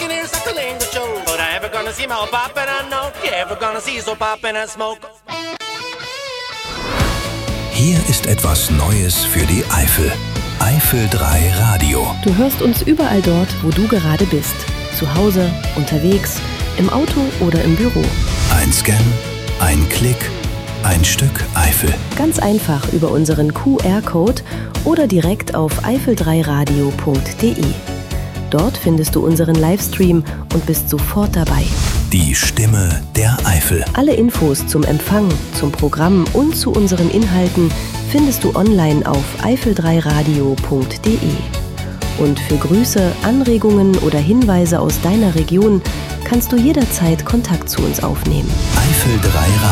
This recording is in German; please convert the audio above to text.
can hear suckling the show. But I ever gonna see my pop and I know you ever gonna see so pop and I smoke. Hier ist etwas Neues für die Eifel. Eifel 3 Radio. Du hörst uns überall dort, wo du gerade bist. Zu Hause, unterwegs, im Auto oder im Büro. Ein Scan, ein Klick, ein Stück Eifel. Ganz einfach über unseren QR-Code oder direkt auf eifel3radio.de. Dort findest du unseren Livestream und bist sofort dabei. Die Stimme der Eifel. Alle Infos zum Empfang, zum Programm und zu unseren Inhalten findest du online auf eifel3radio.de. Und für Grüße, Anregungen oder Hinweise aus deiner Region kannst du jederzeit Kontakt zu uns aufnehmen. Eifel 3